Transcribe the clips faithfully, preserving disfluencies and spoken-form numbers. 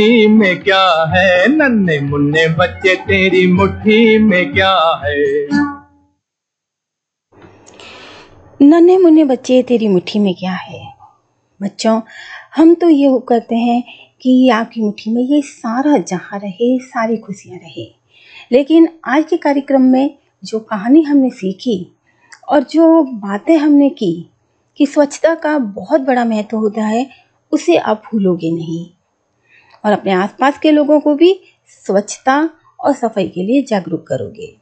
मुट्ठी में क्या है, नन्हे मुन्ने बच्चे तेरी मुट्ठी में क्या है। नन्हे मुन्ने बच्चे तेरी मुट्ठी में क्या है। बच्चों, हम तो ये करते हैं कि आपकी मुट्ठी में ये सारा जहां रहे, सारी खुशियां रहे। लेकिन आज के कार्यक्रम में जो कहानी हमने सीखी और जो बातें हमने की कि स्वच्छता का बहुत बड़ा महत्व होता है, उसे आप भूलोगे नहीं और अपने आसपास के लोगों को भी स्वच्छता और सफाई के लिए जागरूक करोगे।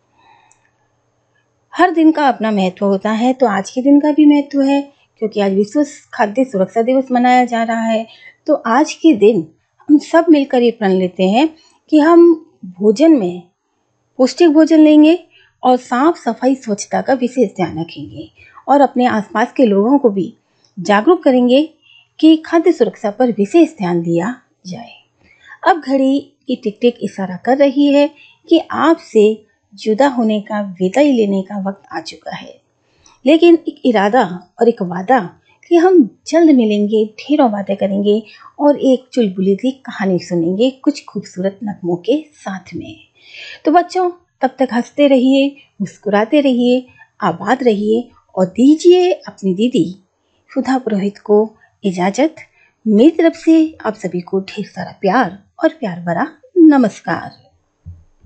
हर दिन का अपना महत्व होता है, तो आज के दिन का भी महत्व है क्योंकि आज विश्व खाद्य सुरक्षा दिवस मनाया जा रहा है। तो आज के दिन हम सब मिलकर ये प्रण लेते हैं कि हम भोजन में पौष्टिक भोजन लेंगे और साफ सफाई स्वच्छता का विशेष ध्यान रखेंगे और अपने आसपास के लोगों को भी जागरूक करेंगे कि खाद्य सुरक्षा पर विशेष ध्यान दिया जाए। अब घड़ी की टिक टिक इशारा कर रही है कि आपसे जुदा होने का, विदाई लेने का वक्त आ चुका है। लेकिन एक इरादा और एक वादा कि हम जल्द मिलेंगे, ढेरों बातें करेंगे और एक चुलबुली सी कहानी सुनेंगे कुछ खूबसूरत नगमों के साथ में। तो बच्चों, तब तक हंसते रहिए, मुस्कुराते रहिए, आबाद रहिए और दीजिए अपनी दीदी सुधा पुरोहित को इजाजत। मेरी तरफ से आप सभी को ढेर सारा प्यार और प्यार भरा नमस्कार।